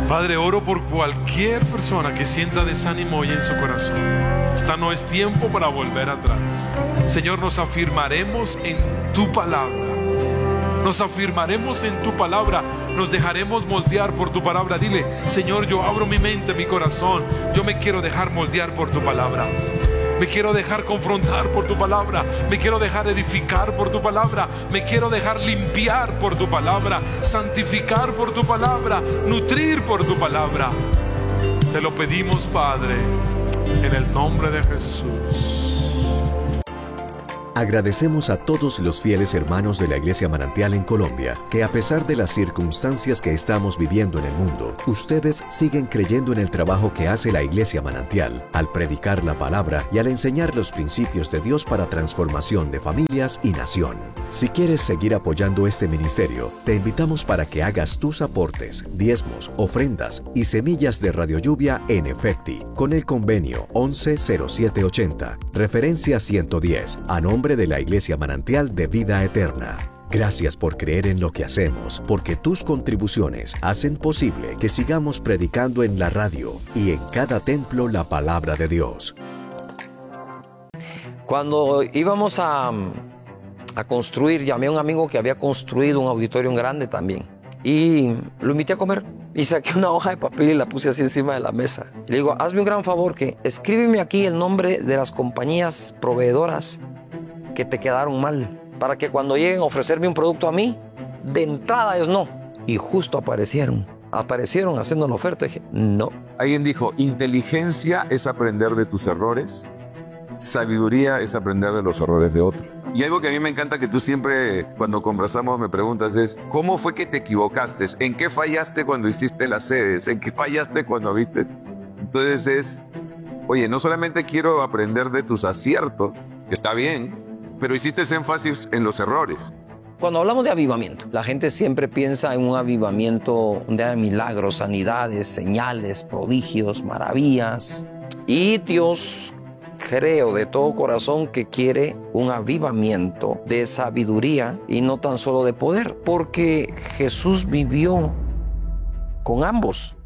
Padre, oro por cualquier persona que sienta desánimo hoy en su corazón. Esta no es tiempo para volver atrás. Señor, nos afirmaremos en tu palabra. Nos afirmaremos en tu palabra. Nos dejaremos moldear por tu palabra. Dile: Señor, yo abro mi mente, mi corazón. Yo me quiero dejar moldear por tu palabra. Me quiero dejar confrontar por tu palabra. Me quiero dejar edificar por tu palabra. Me quiero dejar limpiar por tu palabra. Santificar por tu palabra. Nutrir por tu palabra. Te lo pedimos, Padre, en el nombre de Jesús. Agradecemos a todos los fieles hermanos de la Iglesia Manantial en Colombia, que a pesar de las circunstancias que estamos viviendo en el mundo, ustedes siguen creyendo en el trabajo que hace la Iglesia Manantial, al predicar la palabra y al enseñar los principios de Dios para transformación de familias y nación. Si quieres seguir apoyando este ministerio, te invitamos para que hagas tus aportes, diezmos, ofrendas y semillas de Radio Lluvia en Efecti, con el convenio 110780, referencia 110, a nombre de la Iglesia Manantial de Vida Eterna. Gracias por creer en lo que hacemos, porque tus contribuciones hacen posible que sigamos predicando en la radio y en cada templo la palabra de Dios. Cuando íbamos a construir, llamé a un amigo que había construido un auditorio grande también y lo invité a comer. Y saqué una hoja de papel y la puse así encima de la mesa. Le digo: hazme un gran favor, que escríbeme aquí el nombre de las compañías proveedoras que te quedaron mal, para que cuando lleguen a ofrecerme un producto a mí, de entrada es no. Y justo aparecieron haciendo la oferta. Y dije: no. Alguien dijo: inteligencia es aprender de tus errores, sabiduría es aprender de los errores de otros. Y algo que a mí me encanta que tú siempre, cuando conversamos, me preguntas es: ¿cómo fue que te equivocaste? ¿En qué fallaste cuando hiciste las sedes? ¿En qué fallaste cuando viste? Entonces es: oye, no solamente quiero aprender de tus aciertos, que está bien, pero hiciste énfasis en los errores. Cuando hablamos de avivamiento, la gente siempre piensa en un avivamiento donde hay milagros, sanidades, señales, prodigios, maravillas. Y Dios, creo de todo corazón, que quiere un avivamiento de sabiduría y no tan solo de poder, porque Jesús vivió con ambos.